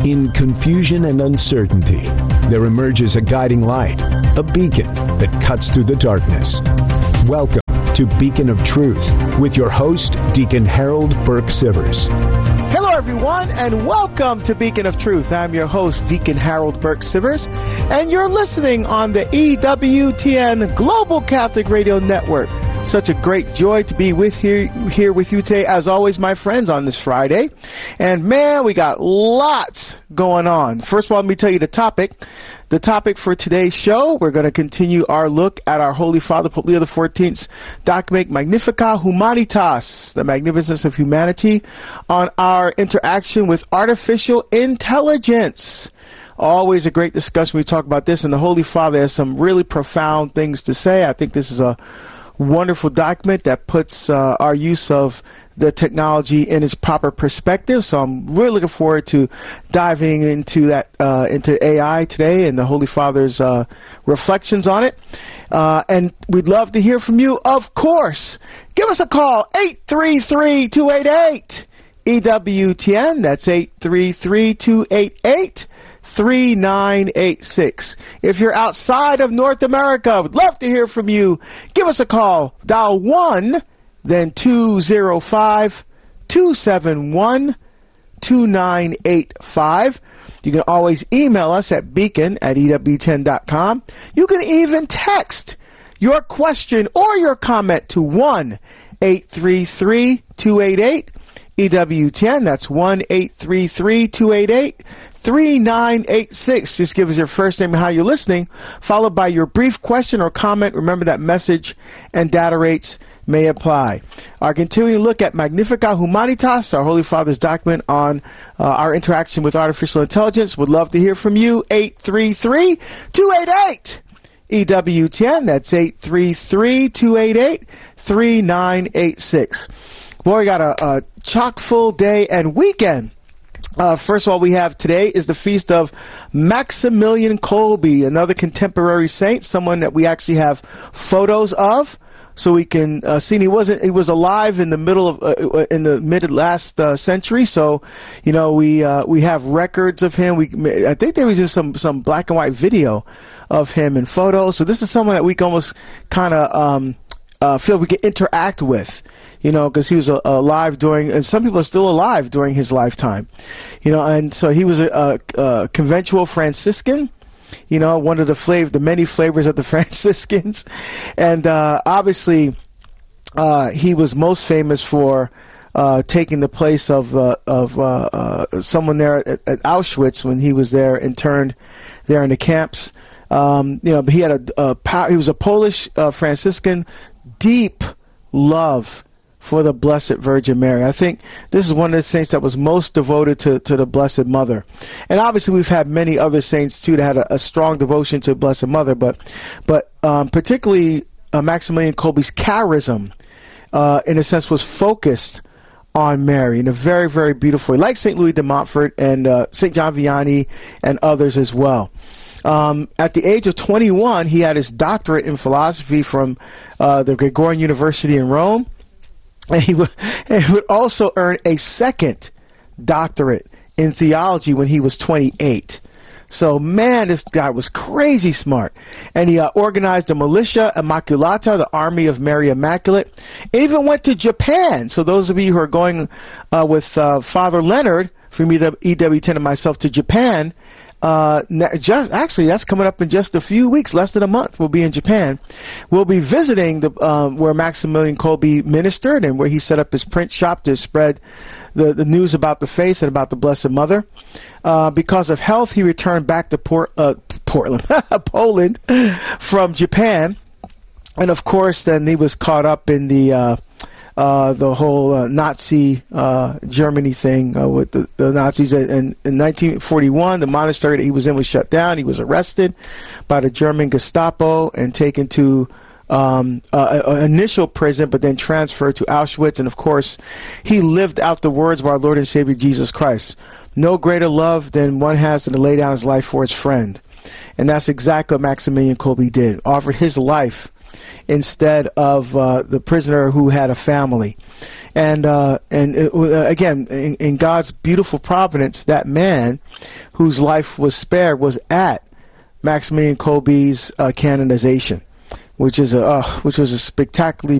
In confusion and uncertainty, there emerges a guiding light, a beacon that cuts through the darkness. Welcome to Beacon of Truth with your host, Deacon Harold Burke Sivers. Hello, everyone, and welcome to Beacon of Truth. I'm your host, Deacon Harold Burke Sivers, and you're listening on the EWTN Global Catholic Radio Network. Such a great joy to be here with you today, as always, my friends, on this Friday. And man, we got lots going on. First of all, let me tell you the topic. The topic for today's show, we're going to continue our look at our Holy Father, Pope Leo XIV's document, Magnificat Humanitas, the magnificence of humanity, on our interaction with artificial intelligence. Always a great discussion. We talk about this, and the Holy Father has some really profound things to say. I think this is a wonderful document that puts our use of the technology in its proper perspective. So I'm really looking forward to diving into that, into AI today and the Holy Father's reflections on it. And we'd love to hear from you, of course. Give us a call, 833-288 EWTN. That's 833-288 3986. If you're outside of North America, we'd love to hear from you. Give us a call. Dial 1, then 205-271-2985. You can always email us at beacon@ewtn.com. You can even text your question or your comment to 1-833-288 EWTN. That's 1-833-288 3986. Just give us your first name and how you're listening, followed by your brief question or comment. Remember that message and data rates may apply. Our continuing look at Magnificat Humanitas, our Holy Father's document on our interaction with artificial intelligence. Would love to hear from you. 833-288 EWTN. That's 833-288 3986. Boy, we got a chock-full day and weekend. First of all, we have today is the feast of Maximilian Kolbe, another contemporary saint, someone that we actually have photos of, so we can see. He was alive in the middle of in the mid last century, so you know we have records of him. I think there was just some black and white video of him and photos. So this is someone that we can almost kind of feel we can interact with. You know, because he was alive and some people are still alive during his lifetime. You know, and so he was a conventual Franciscan, you know, one of the many flavors of the Franciscans. And obviously, he was most famous for taking the place of someone there at Auschwitz when he was there interned there in the camps. You know, but he had he was a Polish Franciscan, deep love for the Blessed Virgin Mary. I think this is one of the saints that was most devoted to the Blessed Mother. And obviously we've had many other saints too that had a strong devotion to the Blessed Mother, but particularly Maximilian Kolbe's charism, in a sense, was focused on Mary in a very, very beautiful way, like St. Louis de Montfort and St. John Vianney and others as well. At the age of 21, he had his doctorate in philosophy from the Gregorian University in Rome. And he would also earn a second doctorate in theology when he was 28. So, man, this guy was crazy smart. And he organized the Militia Immaculata, the Army of Mary Immaculate. Even went to Japan. So those of you who are going with Father Leonard from EWTN and myself to Japan, actually, that's coming up in just a few weeks, less than a month. We'll be in Japan. We'll be visiting where Maximilian Kolbe ministered and where he set up his print shop to spread the news about the faith and about the Blessed Mother. Because of health, he returned back to Poland from Japan, and of course, then he was caught up in the whole Nazi Germany thing with the Nazis. In 1941, the monastery that he was in was shut down. He was arrested by the German Gestapo and taken to initial prison, but then transferred to Auschwitz. And of course, he lived out the words of our Lord and Savior Jesus Christ. No greater love than one has than to lay down his life for his friend. And that's exactly what Maximilian Kolbe did. Offered his life instead of the prisoner who had a family. And again, in God's beautiful providence, that man whose life was spared was at Maximilian Kolbe's canonization, which was a spectacularly